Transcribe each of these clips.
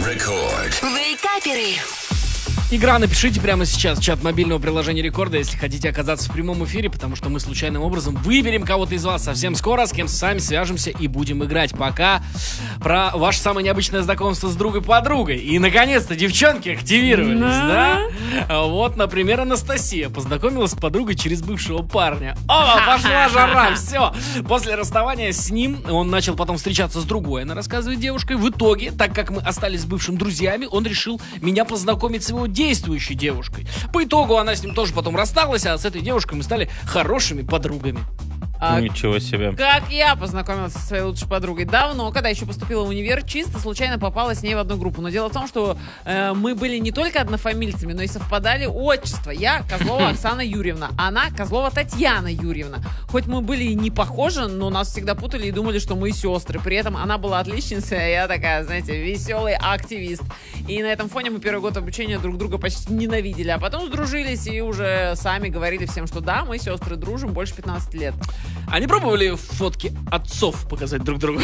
Рекорд. Вейкаперы. Игра, напишите прямо сейчас в чат мобильного приложения Рекорда, если хотите оказаться в прямом эфире, потому что мы случайным образом выберем кого-то из вас совсем скоро, с кем с вами свяжемся и будем играть. Пока про ваше самое необычное знакомство с другой-подругой. И, наконец-то, девчонки активировались, да? Вот, например, Анастасия познакомилась с подругой через бывшего парня. О, пошла жара, все. После расставания с ним он начал потом встречаться с другой, она рассказывает девушкой. В итоге, так как мы остались с бывшим друзьями, он решил меня познакомить с его действующей девушкой. По итогу она с ним тоже потом рассталась, а с этой девушкой мы стали хорошими подругами. Ничего себе. Как я познакомилась со своей лучшей подругой? Давно, когда еще поступила в универ, чисто случайно попала с ней в одну группу. Но дело в том, что мы были не только однофамильцами, но и совпадали отчества. Я Козлова Оксана Юрьевна, она Козлова Татьяна Юрьевна. Хоть мы были и не похожи, но нас всегда путали и думали, что мы сестры. При этом она была отличницей, а я такая, знаете, веселый активист. И на этом фоне мы первый год обучения друг друга почти ненавидели. А потом сдружились и уже сами говорили всем, что да, мы сестры, дружим больше 15 лет. А не пробовали фотки отцов показать друг другу?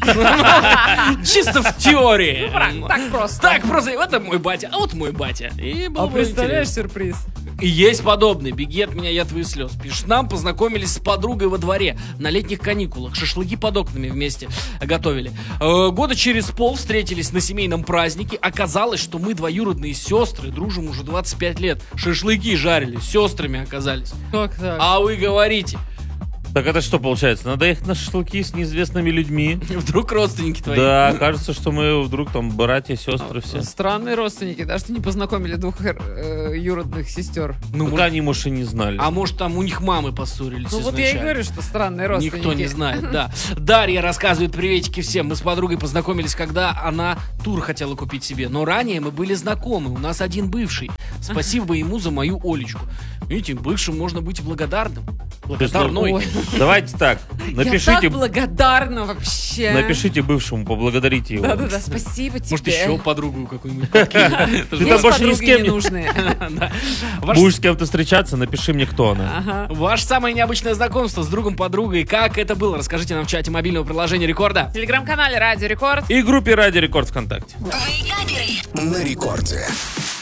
Чисто в теории. Так просто. Так просто. Это мой батя, а вот мой батя. И было А бы представляешь интересно. сюрприз? И есть подобный. Беги от меня, я твои слез. Пишет, нам познакомились с подругой во дворе на летних каникулах. Шашлыки под окнами вместе готовили. Года через пол встретились на семейном празднике. Оказалось, что мы двоюродные сестры, дружим уже 25 лет. Шашлыки жарили, сестрами оказались. Как так? А вы говорите, Так это что получается? Надо ехать на шашлыки с неизвестными людьми. вдруг родственники твои? Да, кажется, что мы вдруг там братья, сестры все. Странные родственники, да, что не познакомили двух юродных сестер. Ну, Так они, может, и не знали. а может, там у них мамы поссорились Ну вот я и изначально. говорю, что странные родственники. Никто не знает, да. Дарья рассказывает приветики всем. Мы с подругой познакомились, когда она тур хотела купить себе. Но ранее мы были знакомы. У нас один бывший. Спасибо ему за мою Олечку. Видите, бывшим можно быть благодарным. Благодарной. Ой. Давайте так, Я напишите, так благодарна вообще. напишите бывшему, поблагодарите его. Да-да-да, спасибо тебе. Может, еще подругу какую-нибудь подкинем. Это же Ты там Есть больше ни с подруги кем не- ненужные. да. Ваш- Будешь с кем-то встречаться, напиши мне, кто она. Ага. Ваше самое необычное знакомство с другом-подругой. Как это было? Расскажите нам в чате мобильного приложения Рекорда. В телеграм-канале Радио Рекорд. И группе Радио Рекорд ВКонтакте. Вейкаперы. На рекорде.